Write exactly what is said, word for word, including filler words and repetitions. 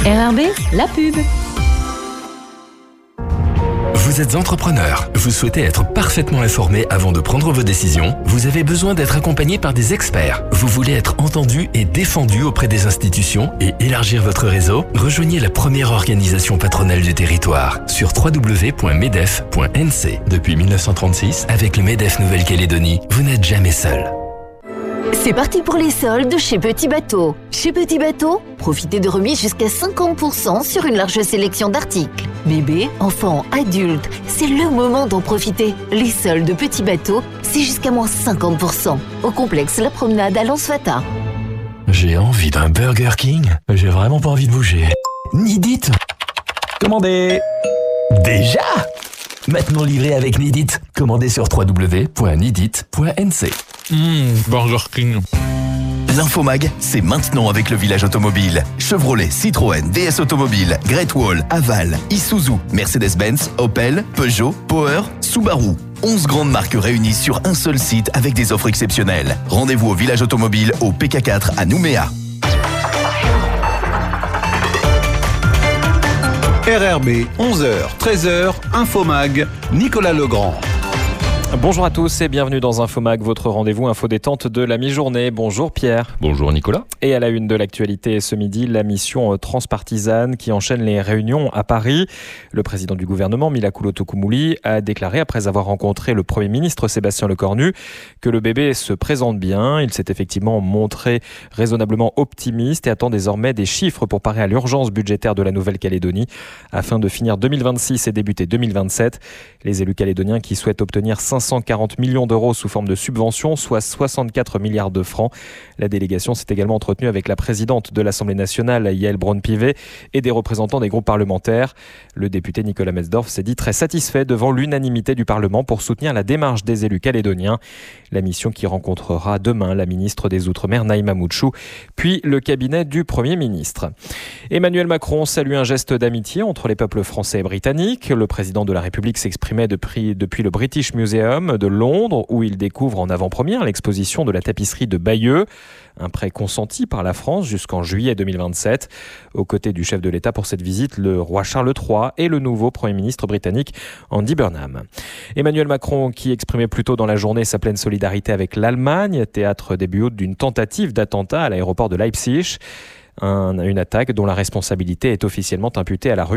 R R B, la pub. Vous êtes entrepreneur, vous souhaitez être parfaitement informé avant de prendre vos décisions, vous avez besoin d'être accompagné par des experts, vous voulez être entendu et défendu auprès des institutions et élargir votre réseau, rejoignez la première organisation patronale du territoire sur w w w point medef point n c. Depuis mille neuf cent trente-six, avec le MEDEF Nouvelle-Calédonie, vous n'êtes jamais seul. C'est parti pour les soldes chez Petit Bateau. Chez Petit Bateau, profitez de remises jusqu'à cinquante pour cent sur une large sélection d'articles. Bébés, enfants, adultes, c'est le moment d'en profiter. Les soldes de Petit Bateau, c'est jusqu'à moins cinquante pour cent. Au complexe La Promenade à Lens-Fata. J'ai envie d'un Burger King. J'ai vraiment pas envie de bouger. Nidit. Commandez. Déjà. Maintenant livré avec Nidit. Commandez sur w w w point nidit point n c. Mmh, Burger King. L'Infomag, c'est maintenant avec le village automobile. Chevrolet, Citroën, D S Automobile, Great Wall, Aval, Isuzu, Mercedes-Benz, Opel, Peugeot, Power, Subaru. onze grandes marques réunies sur un seul site avec des offres exceptionnelles. Rendez-vous au village automobile au P K quatre à Nouméa. R R B, onze heures, treize heures, Infomag, Nicolas Legrand. Bonjour à tous et bienvenue dans Infomag, votre rendez-vous info détente de la mi-journée. Bonjour Pierre. Bonjour Nicolas. Et à la une de l'actualité ce midi, la mission transpartisane qui enchaîne les réunions à Paris. Le président du gouvernement, Mila Coulo-Tokomouli, a déclaré après avoir rencontré le Premier ministre Sébastien Lecornu que le bébé se présente bien. Il s'est effectivement montré raisonnablement optimiste et attend désormais des chiffres pour parer à l'urgence budgétaire de la Nouvelle-Calédonie afin de finir deux mille vingt-six et débuter deux mille vingt-sept. Les élus calédoniens qui souhaitent obtenir cinq cent quarante millions d'euros sous forme de subventions, soit soixante-quatre milliards de francs. La délégation s'est également entretenue avec la présidente de l'Assemblée nationale, Yaël Braun-Pivet, et des représentants des groupes parlementaires. Le député Nicolas Metzdorf s'est dit très satisfait devant l'unanimité du Parlement pour soutenir la démarche des élus calédoniens. La mission qui rencontrera demain la ministre des Outre-mer, Naïma Moutchou, puis le cabinet du Premier ministre. Emmanuel Macron salue un geste d'amitié entre les peuples français et britanniques. Le président de la République s'exprimait depuis, depuis le British Museum de Londres, où il découvre en avant-première l'exposition de la tapisserie de Bayeux, un prêt consenti par la France jusqu'en juillet deux mille vingt-sept. Aux côtés du chef de l'État pour cette visite, le roi Charles trois et le nouveau Premier ministre britannique Andy Burnham. Emmanuel Macron qui exprimait plus tôt dans la journée sa pleine solidarité avec l'Allemagne, théâtre début août d'une tentative d'attentat à l'aéroport de Leipzig. Un, une attaque dont la responsabilité est officiellement imputée à la Russie.